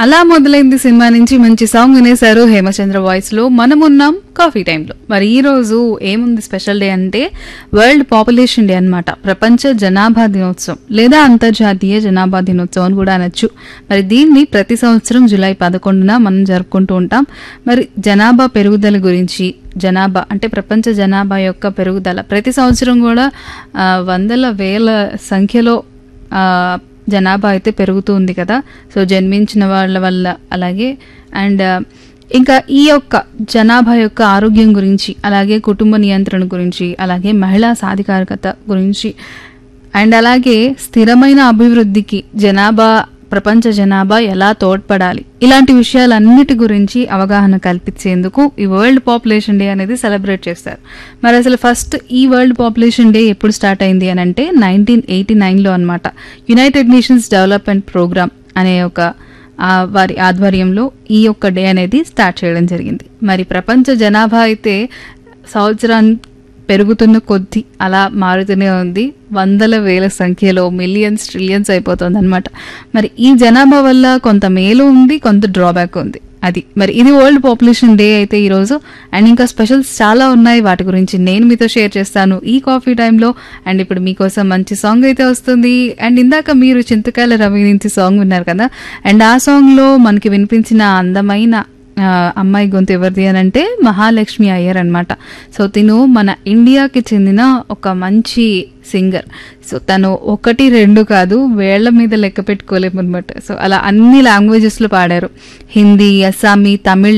అలా మొదలైంది సినిమా నుంచి మంచి సాంగ్ వినేశారు హేమచంద్ర వాయిస్ లో. మనమున్నాం కాఫీ టైంలో. మరి ఈ రోజు ఏముంది స్పెషల్ డే అంటే వరల్డ్ పాపులేషన్ డే అన్నమాట. ప్రపంచ జనాభా దినోత్సవం లేదా అంతర్జాతీయ జనాభా దినోత్సవం అని కూడా అనొచ్చు. మరి దీన్ని ప్రతి సంవత్సరం జూలై 11న మనం జరుపుకుంటూ ఉంటాం. మరి జనాభా పెరుగుదల గురించి, జనాభా అంటే ప్రపంచ జనాభా యొక్క పెరుగుదల ప్రతి సంవత్సరం కూడా వందల వేల సంఖ్యలో జనాభా అయితే పెరుగుతూ ఉంది కదా. సో జన్మించిన వాళ్ళ వల్ల అలాగే అండ్ ఇంకా ఈ యొక్క జనాభా యొక్క ఆరోగ్యం గురించి, అలాగే కుటుంబ నియంత్రణ గురించి, అలాగే మహిళా సాధికారికత గురించి అండ్ అలాగే స్థిరమైన అభివృద్ధికి ప్రపంచ జనాభా ఎలా తోడ్పడాలి, ఇలాంటి విషయాలన్నిటి గురించి అవగాహన కల్పించేందుకు ఈ వరల్డ్ పాపులేషన్ డే అనేది సెలబ్రేట్ చేస్తారు. మరి అసలు ఫస్ట్ ఈ వరల్డ్ పాపులేషన్ డే ఎప్పుడు స్టార్ట్ అయింది అని అంటే 1989లో అనమాట. యునైటెడ్ నేషన్స్ డెవలప్మెంట్ ప్రోగ్రామ్ అనే ఒక వారి ఆధ్వర్యంలో ఈ యొక్క డే అనేది స్టార్ట్ చేయడం జరిగింది. మరి ప్రపంచ జనాభా అయితే సంవత్సరాన్ని పెరుగుతున్న కొద్దీ అలా మారుతూనే ఉంది. వందల వేల సంఖ్యలో మిలియన్స్ ట్రిలియన్స్ అయిపోతుంది అనమాట. మరి ఈ జనాభా వల్ల కొంత మేలు ఉంది, కొంత డ్రాబ్యాక్ ఉంది. మరి ఇది వరల్డ్ పాపులేషన్ డే అయితే ఈరోజు. అండ్ ఇంకా స్పెషల్స్ చాలా ఉన్నాయి, వాటి గురించి నేను మీతో షేర్ చేస్తాను ఈ కాఫీ టైంలో. అండ్ ఇప్పుడు మీకోసం మంచి సాంగ్ అయితే వస్తుంది. అండ్ ఇందాక మీరు చింతకాయల రవి నుంచి సాంగ్ విన్నారు కదా. అండ్ ఆ సాంగ్లో మనకి వినిపించిన అందమైన అమ్మాయి గొంతు ఎవరిది అని అంటే మహాలక్ష్మి అయ్యర్ అనమాట. సో తిను మన ఇండియాకి చెందిన ఒక మంచి సింగర్. సో తను 1, 2 కాదు, వేళ్ల మీద లెక్క పెట్టుకోలేము అనమాట. సో అలా అన్ని లాంగ్వేజెస్లో పాడారు. హిందీ, అస్సామీ, తమిళ్,